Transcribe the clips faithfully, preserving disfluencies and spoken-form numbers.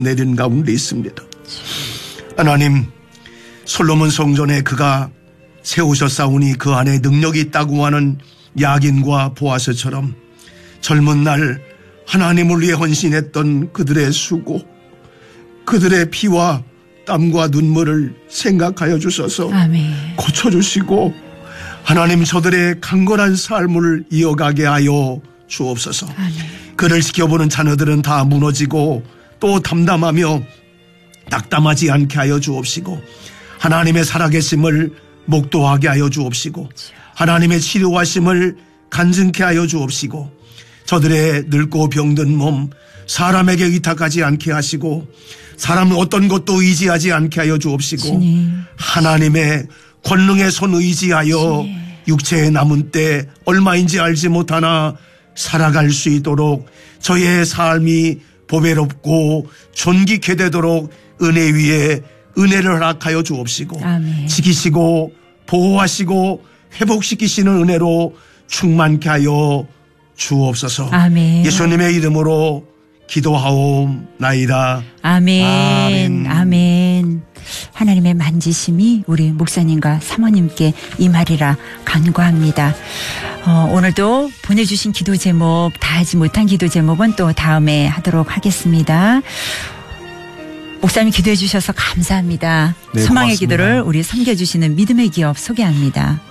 내린 가운데 있습니다. 하나님, 솔로몬 성전에 그가 세우셨사오니 그 안에 능력이 있다고 하는 야긴과 보아스처럼 젊은 날 하나님을 위해 헌신했던 그들의 수고, 그들의 피와 땀과 눈물을 생각하여 주셔서 아멘. 고쳐주시고 하나님 저들의 강건한 삶을 이어가게 하여 주옵소서. 아멘. 그를 지켜보는 자녀들은 다 무너지고 또 담담하며 낙담하지 않게 하여 주옵시고 하나님의 살아계심을 목도하게 하여 주옵시고 하나님의 치료하심을 간증케 하여 주옵시고 저들의 늙고 병든 몸 사람에게 의탁하지 않게 하시고 사람은 어떤 것도 의지하지 않게 하여 주옵시고 주님. 하나님의 권능의 손 의지하여 주님. 육체의 남은 때 얼마인지 알지 못하나 살아갈 수 있도록 저의 삶이 보배롭고 존귀케 되도록 은혜 위에 은혜를 허락하여 주옵시고 아멘. 지키시고 보호하시고 회복시키시는 은혜로 충만케 하여 주옵소서. 아멘. 예수님의 이름으로 기도하옵나이다. 아멘. 아멘. 아멘. 하나님의 만지심이 우리 목사님과 사모님께 임하리라 간구합니다. 어, 오늘도 보내주신 기도 제목, 다 하지 못한 기도 제목은 또 다음에 하도록 하겠습니다. 목사님 기도해 주셔서 감사합니다. 네, 소망의 고맙습니다. 기도를 우리 섬겨주시는 믿음의 기업 소개합니다.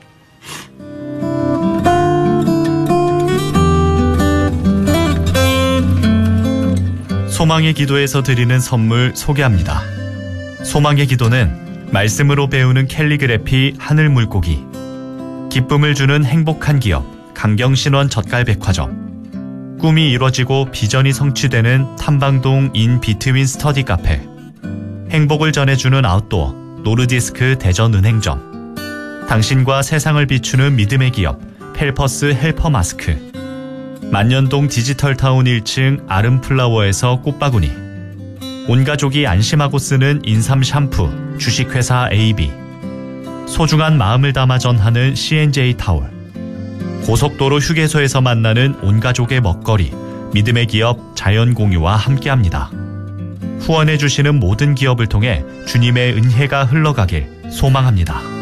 소망의 기도에서 드리는 선물 소개합니다. 소망의 기도는 말씀으로 배우는 캘리그래피 하늘 물고기, 기쁨을 주는 행복한 기업 강경신원 젓갈백화점, 꿈이 이뤄지고 비전이 성취되는 탐방동 인 비트윈 스터디 카페, 행복을 전해주는 아웃도어 노르디스크 대전은행점, 당신과 세상을 비추는 믿음의 기업 펠퍼스 헬퍼 마스크, 만년동 디지털타운 일 층 아름플라워에서 꽃바구니, 온가족이 안심하고 쓰는 인삼 샴푸 주식회사 에이비, 소중한 마음을 담아 전하는 씨엔제이 타월, 고속도로 휴게소에서 만나는 온가족의 먹거리 믿음의 기업 자연공유와 함께합니다. 후원해 주시는 모든 기업을 통해 주님의 은혜가 흘러가길 소망합니다.